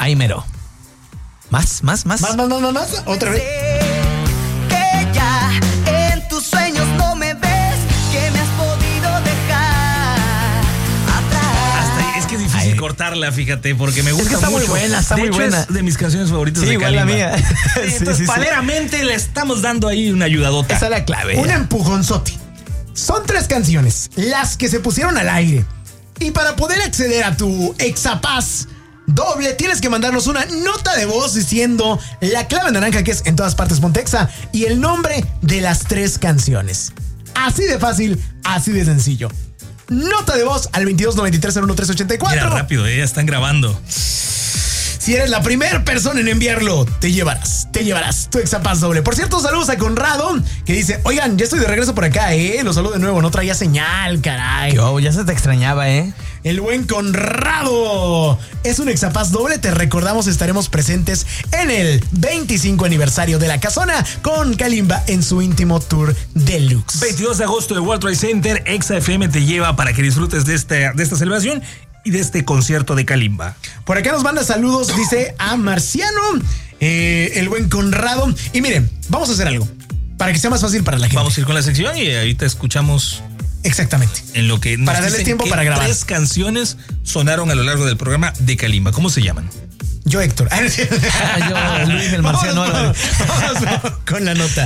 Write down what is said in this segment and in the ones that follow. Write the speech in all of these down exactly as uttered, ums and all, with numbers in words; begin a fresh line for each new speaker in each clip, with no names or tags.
Ahí mero. Más, más, más.
Más, más, más, más, más. Otra vez.
Que ya en tus sueños no me ves, que me has podido dejar atrás.
Hasta ahí, es que es difícil
Ay.
cortarla, fíjate, porque me gusta
Es que está
mucho.
muy buena, está
de
muy
hecho,
buena.
Es de mis canciones favoritas
Sí,
de
igual
Kalimba.
la mía.
Sí,
Sí,
entonces,
sí, sí.
paleramente le estamos dando ahí una ayudadota.
Esa es la clave.
Un empujonzote. Son tres canciones, las que se pusieron al aire. Y para poder acceder a tu Exapaz doble, tienes que mandarnos una nota de voz diciendo la clave naranja, que es en todas partes Pontexa, y el nombre de las tres canciones. Así de fácil, así de sencillo. Nota de voz al veintidós noventa y tres cero uno tres ochenta y cuatro.
Mira, rápido, eh, ya están grabando.
Si eres la primera persona en enviarlo, te llevarás, te llevarás tu Exapaz doble. Por cierto, saludos a Conrado, que dice, oigan, ya estoy de regreso por acá, eh. Los saludo de nuevo, no traía señal, caray.
Yo, ya se te extrañaba, ¿eh?
El buen Conrado. Es un Exapaz doble. Te recordamos, estaremos presentes en el veinticinco aniversario de La Casona con Kalimba en su íntimo tour deluxe.
veintidós de agosto de World Trade Center, Exa F M te lleva para que disfrutes de, este, de esta celebración y de este concierto de Kalimba.
Por acá nos manda saludos, dice a Marciano, eh, el buen Conrado. Y miren, vamos a hacer algo para que sea más fácil para la gente.
Vamos a ir con la sección y ahorita escuchamos
Exactamente.
en lo que nos
Para darle
dicen
tiempo
qué
para grabar.
Tres canciones sonaron a lo largo del programa de Kalimba. ¿Cómo se llaman?
Yo, Héctor.
Yo, Luis, el Marciano.
Vamos, vamos, vamos con la nota.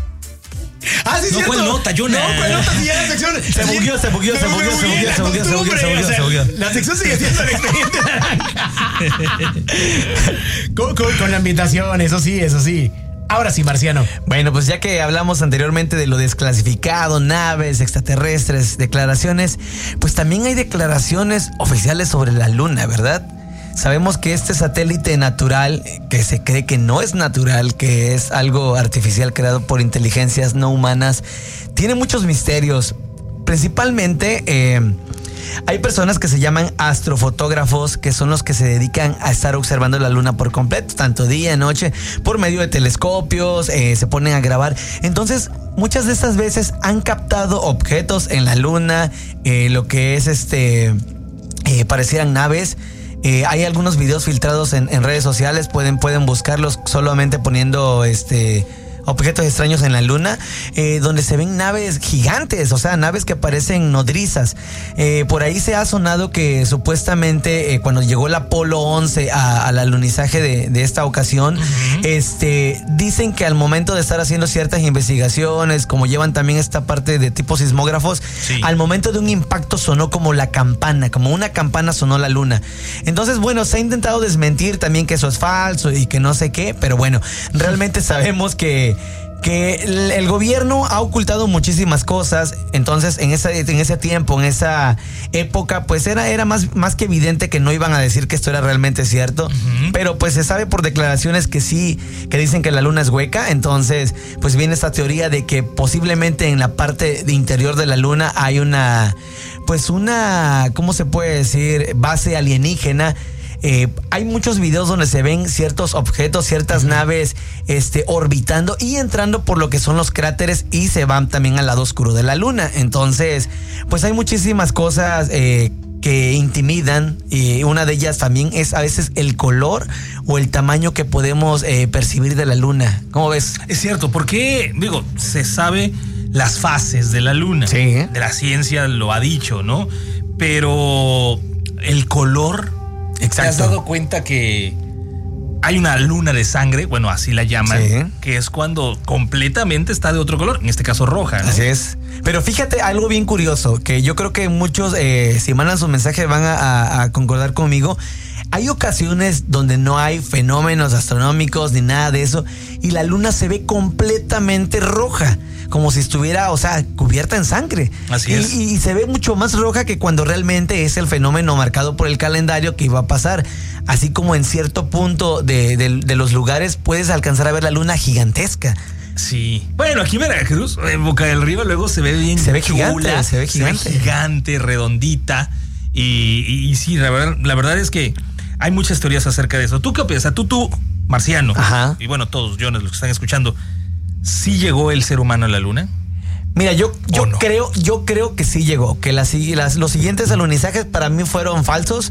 Ah, sí,
No,
cierto.
¿cuál nota? Yo
no.
no.
¿Cuál nota? Sí, ya la sección.
Se bugueó, se bugueó, se
Me
bugueó, se
bugueé
bugueó,
la
se bugueó, se bugueó,
costumbre,
se bugueó,
o sea,
se bugueó.
La sección sigue siendo el expediente naranja. con, con, con la ambientación, eso sí, eso sí. Ahora sí, Marciano.
Bueno, pues ya que hablamos anteriormente de lo desclasificado, naves, extraterrestres, declaraciones, pues también hay declaraciones oficiales sobre la Luna, ¿verdad? Sabemos que este satélite natural, que se cree que no es natural, que es algo artificial creado por inteligencias no humanas, tiene muchos misterios. Principalmente, eh, hay personas que se llaman astrofotógrafos, que son los que se dedican a estar observando la luna por completo, tanto día, noche, por medio de telescopios, eh, se ponen a grabar. Entonces, muchas de estas veces han captado objetos en la luna, eh, lo que es este, eh, parecieran naves. Eh, hay algunos videos filtrados en, en redes sociales, pueden, pueden buscarlos solamente poniendo este... objetos extraños en la luna, eh, donde se ven naves gigantes, o sea, naves que parecen nodrizas. Eh, por ahí se ha sonado que supuestamente eh, cuando llegó el Apolo once a, al alunizaje de, de esta ocasión, uh-huh. este, dicen que al momento de estar haciendo ciertas investigaciones, como llevan también esta parte de tipo sismógrafos, sí. al momento de un impacto sonó como la campana, como una campana sonó la luna. Entonces, bueno, se ha intentado desmentir también que eso es falso y que no sé qué, pero bueno, realmente sabemos que que el, el gobierno ha ocultado muchísimas cosas. Entonces en esa, en ese tiempo, en esa época, pues era, era más, más que evidente que no iban a decir que esto era realmente cierto, uh-huh. pero pues se sabe por declaraciones que sí, que dicen que la luna es hueca. Entonces pues viene esta teoría de que posiblemente en la parte de interior de la luna hay una, pues una, ¿cómo se puede decir? Base alienígena. Eh, hay muchos videos donde se ven ciertos objetos, ciertas uh-huh. naves este, orbitando y entrando por lo que son los cráteres y se van también al lado oscuro de la luna. Entonces, pues hay muchísimas cosas eh, que intimidan, y una de ellas también es a veces el color o el tamaño que podemos eh, percibir de la luna. ¿Cómo ves?
Es cierto, porque, digo, se sabe las fases de la luna.
Sí.
De la ciencia lo ha dicho, ¿no? Pero el color... Exacto. ¿Te has dado cuenta que hay una luna de sangre? Bueno, así la llaman, sí. que es cuando completamente está de otro color, en este caso roja, ¿no?
Así es. Pero fíjate algo bien curioso, que yo creo que muchos, eh, si mandan sus mensajes, van a, a, a concordar conmigo. Hay ocasiones donde no hay fenómenos astronómicos ni nada de eso, y la luna se ve completamente roja, como si estuviera, o sea, cubierta en sangre.
Así
y,
es.
Y se ve mucho más roja que cuando realmente es el fenómeno marcado por el calendario que iba a pasar. Así como en cierto punto de, de, de los lugares puedes alcanzar a ver la luna gigantesca.
Sí. Bueno, aquí en Veracruz, en Boca del Río, luego se ve bien
se ve
chula,
gigante, se ve gigante.
Se ve gigante, redondita. Y, y, y sí, la verdad, la verdad es que hay muchas teorías acerca de eso. ¿Tú qué piensas? Tú, tú, Marciano.
Ajá.
Y bueno, todos, Jonas, los que están escuchando. ¿Sí llegó el ser humano a la luna?
Mira, yo, yo
no?
creo, yo creo que sí llegó, que las, las, los siguientes alunizajes para mí fueron falsos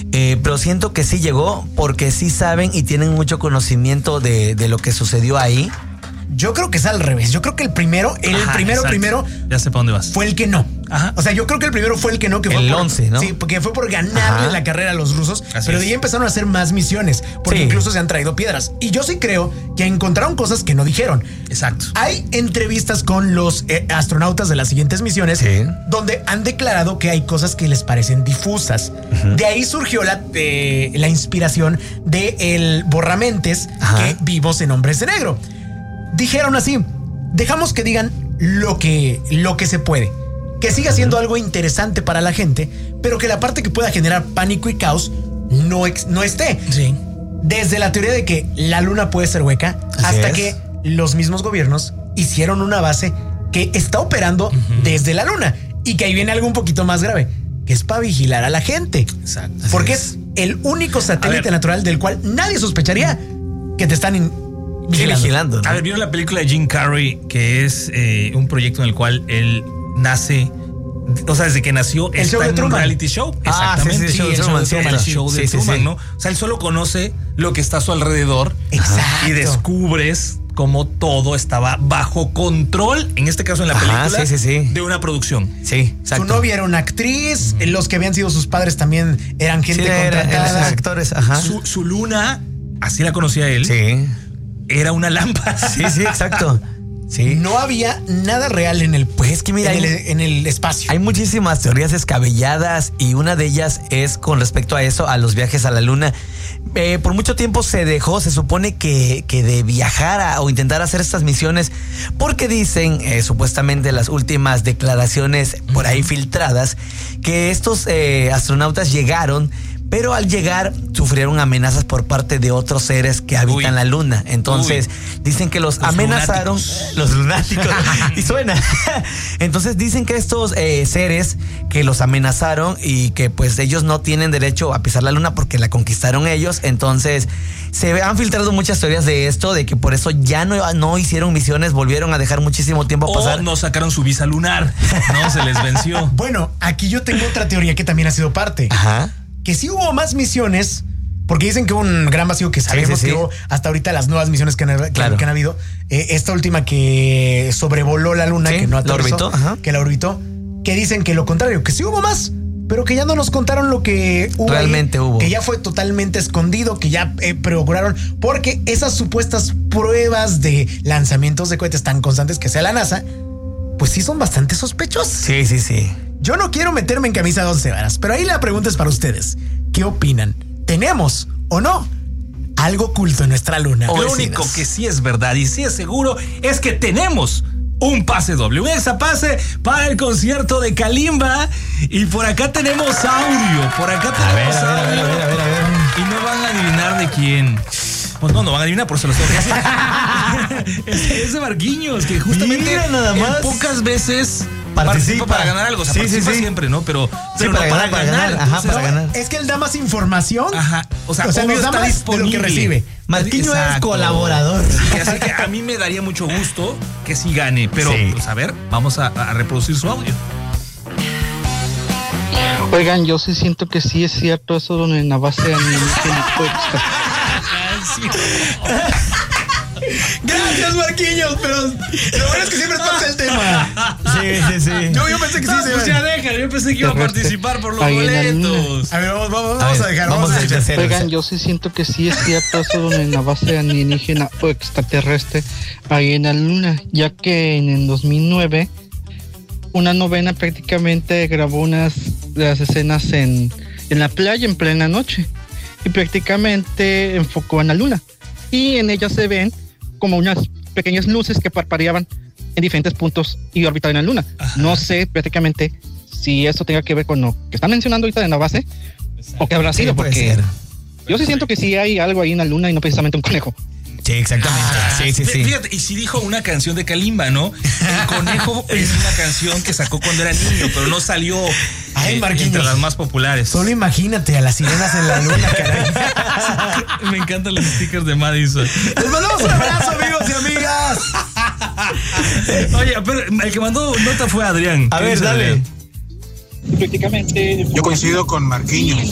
Eh, pero siento que sí llegó porque sí saben y tienen mucho conocimiento de, de lo que sucedió ahí.
Yo creo que es al revés. Yo creo que el primero, el
Ajá,
primero,
exacto.
primero.
Ya sé para dónde vas.
Fue el que no.
Ajá.
O sea, yo creo que el primero fue el que no, que fue
el
por,
once, ¿no?
Sí, porque fue por ganarle
Ajá.
la carrera a los rusos.
Así
pero
es.
de ahí empezaron a hacer más misiones, porque
Sí.
incluso se han traído piedras. Y yo sí creo que encontraron cosas que no dijeron.
Exacto.
Hay entrevistas con los eh, astronautas de las siguientes misiones,
Sí.
donde han declarado que hay cosas que les parecen difusas. Uh-huh. De ahí surgió la, eh, la inspiración de el borramentes
Ajá.
que vimos en Hombres de Negro. Dijeron así: dejamos que digan lo que, lo que se puede, que siga siendo algo interesante para la gente, pero que la parte que pueda generar pánico y caos no, ex, no esté.
Sí.
Desde la teoría de que la luna puede ser hueca,
Así
hasta
es.
que los mismos gobiernos hicieron una base que está operando uh-huh. desde la luna, y que ahí viene algo un poquito más grave, que es para vigilar a la gente.
Exacto.
Porque es. es el único satélite natural del cual nadie sospecharía que te están in, vigilando.
vigilando, ¿no?
A ver, ¿vieron la película de Jim Carrey, que es eh, un proyecto en el cual él nace? O sea, desde que nació
el
está
show de
en un
Truman.
reality show.
Ah,
Exactamente.
sí, sí,
Sí,
el
el
show
show
de
de
Truman,
Truman, el
sí,
show de
sí, sí,
Truman,
sí.
¿no? O sea, él solo conoce lo que está a su alrededor.
Exacto.
Y descubres cómo todo estaba bajo control, en este caso en la película,
Ajá, sí, sí, sí.
de una producción.
Sí, exacto.
Su novia era una actriz, mm. los que habían sido sus padres también eran gente
sí,
contratada.
Eran actores, ajá.
Su, su luna, así la conocía él,
Sí.
era una lámpara.
Sí, sí, exacto. Sí.
No había nada real en el,
pues es que mira,
en,
hay,
el, en el espacio.
Hay muchísimas teorías descabelladas y una de ellas es con respecto a eso, a los viajes a la luna. Eh, por mucho tiempo se dejó, se supone que, que de viajar a, o intentar hacer estas misiones, porque dicen, eh, supuestamente las últimas declaraciones por ahí filtradas, que estos eh, astronautas llegaron, pero al llegar sufrieron amenazas por parte de otros seres que habitan Uy. la luna. Entonces Uy. dicen que los, los amenazaron, lunáticos. los lunáticos, y suena. Entonces dicen que estos eh, seres que los amenazaron y que pues ellos no tienen derecho a pisar la luna porque la conquistaron ellos. Entonces se han filtrado muchas teorías de esto, de que por eso ya no, no hicieron misiones, volvieron a dejar muchísimo tiempo
o
pasar.
no sacaron su visa lunar, no se les venció.
Bueno, aquí yo tengo otra teoría que también ha sido parte.
Ajá.
Que sí hubo más misiones, porque dicen que hubo un gran vacío que sabemos sí, sí, sí. que hubo hasta ahorita las nuevas misiones que han,
claro.
que, que han habido. Eh, esta última que sobrevoló la luna,
sí,
que no
aterrizó,
la orbitó, que la orbitó, que dicen que lo contrario, que sí hubo más, pero que ya no nos contaron lo que hubo.
Realmente
ahí,
hubo.
Que ya fue totalmente escondido, que ya eh, procuraron, porque esas supuestas pruebas de lanzamientos de cohetes tan constantes que sea la NASA, pues sí son bastante sospechosos.
Sí, sí, sí.
Yo no quiero meterme en camisa de once varas, pero ahí la pregunta es para ustedes. ¿Qué opinan? ¿Tenemos o no algo oculto en nuestra luna?
Lo vecinos. único que sí es verdad y sí es seguro es que tenemos un pase doble, un exapase para el concierto de Kalimba. Y por acá tenemos audio, por acá tenemos
a ver, a ver,
audio.
A ver, a ver, a ver.
Y no van a adivinar de quién. Pues no, no van a adivinar, por eso lo estoy diciendo. es, es de Marquinhos, que justamente
Mira, nada más.
pocas veces
participa.
participa para ganar algo. O sea,
sí,
participa
sí, sí.
siempre, ¿no? Pero, pero
sí,
no
para,
para,
ganar,
ganar.
para ganar. Ajá, para
no,
ganar.
Es que él da más información.
Ajá. O sea,
o sea
obvio
nos da
está
más
disponible.
de lo que recibe.
Marquinhos es colaborador.
Sí, así que a mí me daría mucho gusto que sí gane. Pero, sí. pues a ver, vamos a, a reproducir su audio.
Oigan, yo sí siento que sí es cierto eso en la base alienígena.
Gracias, Marquinhos, pero lo bueno es que siempre toca el tema.
Sí, sí, sí.
Yo, yo pensé que sí
no,
se
pues ya déjalo, yo pensé que iba a participar por los
Ahí
boletos.
A ver, vamos, vamos,
a,
vamos
ver,
a dejar,
vamos,
vamos a
a
dejar.
Oigan, yo sí siento que sí es cierto eso en la base alienígena o extraterrestre ahí en la luna, ya que en el dos mil nueve una novena prácticamente grabó unas de las escenas en, en la playa en plena noche y prácticamente enfocó en la luna y en ella se ven como unas pequeñas luces que parpadeaban en diferentes puntos y orbitaban en la luna. Ajá. No sé prácticamente si eso tenga que ver con lo que están mencionando ahorita en la base. Exacto. O que habrá sido, porque yo sí siento que sí hay algo ahí en la luna y no precisamente un conejo.
Sí, exactamente. Ah, sí, sí, sí.
Fíjate, y si dijo una canción de Kalimba, ¿no? El conejo es una canción que sacó cuando era niño, pero no salió
Ay,
eh, entre las más populares.
Solo imagínate a las sirenas en la luna, caray.
Me encantan los stickers de Madison.
Les mandamos un abrazo, amigos y amigas.
Oye, pero el que mandó nota fue Adrián.
A ver, dale.
Prácticamente.
Yo coincido con Marquinhos.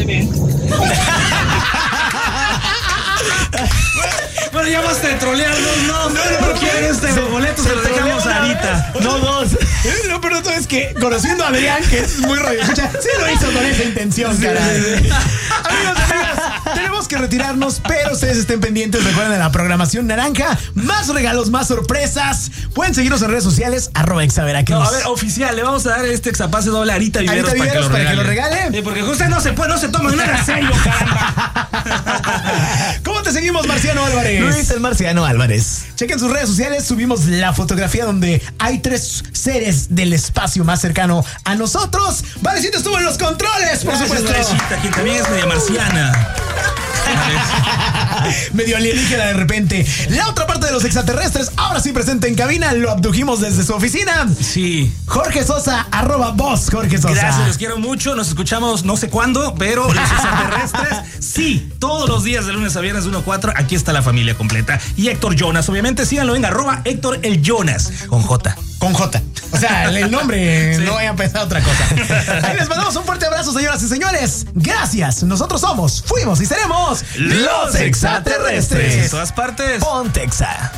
Bueno, ya basta de trolearnos, no, no, no, no quieren este boleto, se lo dejamos ahorita.
No dos. No, pero tú es que, conociendo a Adrián, que es muy radio escucha, sí lo hizo con esa intención, caray. Amigos, amigas, tenemos que retirarnos, pero ustedes estén pendientes, recuerden de la programación naranja, más regalos, más sorpresas. Pueden seguirnos en redes sociales, arroba exaveracruz.
No, a ver, oficial, le vamos a dar este exapase doble a Arita Viveros,
Arita Viveros
para, que
para
lo
que lo regale.
Sí, porque usted no se puede, no se toma nada serio, caramba.
¿Cómo te seguimos, Marciano Álvarez?
Luis el Marciano Álvarez.
Chequen sus redes sociales, subimos la fotografía donde hay tres seres del espacio más cercano a nosotros. Valecito estuvo en los controles, por
Gracias,
supuesto.
Valecita, quien también es media marciana.
Medio alienígena de repente. La otra parte de los extraterrestres, ahora sí presente en cabina, lo abdujimos desde su oficina.
Sí.
Jorge Sosa, arroba vos, Jorge Sosa.
Gracias, los quiero mucho. Nos escuchamos no sé cuándo, pero los extraterrestres, sí, todos los días de lunes a viernes de uno a cuatro. Aquí está la familia completa. Y Héctor Jonas, obviamente, síganlo en arroba Héctor el Jonas, con J.
Con J. O sea, el nombre, sí. No vayan a pensar otra cosa. Ahí les mandamos un fuerte abrazo, señoras y señores. Gracias. Nosotros somos, fuimos y seremos
los extraterrestres.
En todas partes.
Pontexa.